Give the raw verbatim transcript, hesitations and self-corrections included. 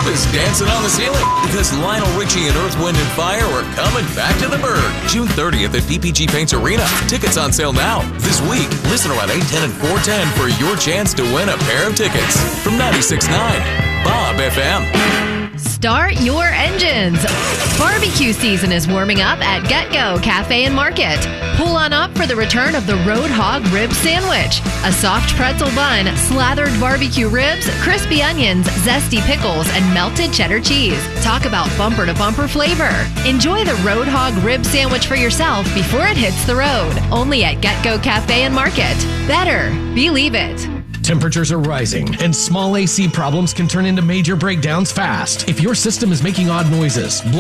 is dancing on the ceiling because Lionel Richie and Earth, Wind and Fire are coming back to the Berg. June thirtieth at P P G Paints Arena. Tickets on sale now. This week, listen around eight ten and four ten for your chance to win a pair of tickets. From ninety-six point nine, Bob F M. Start your engines. Barbecue season is warming up at GetGo Cafe and Market. Pull on up for the return of the Road Hog Rib Sandwich. A soft pretzel bun, slathered barbecue ribs, crispy onions, zesty pickles, and melted cheddar cheese. Talk about bumper-to-bumper flavor. Enjoy the Road Hog Rib Sandwich for yourself before it hits the road. Only at GetGo Cafe and Market. Better believe it. Temperatures are rising, and small A C problems can turn into major breakdowns fast. If your system is making odd noises,